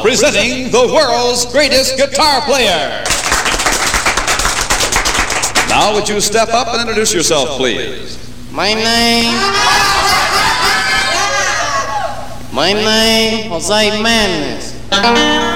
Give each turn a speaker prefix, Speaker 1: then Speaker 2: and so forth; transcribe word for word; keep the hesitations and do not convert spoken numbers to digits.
Speaker 1: presenting the world's greatest guitar player. Now would you step up and introduce yourself, please?
Speaker 2: My name... My name, Jose Mendes.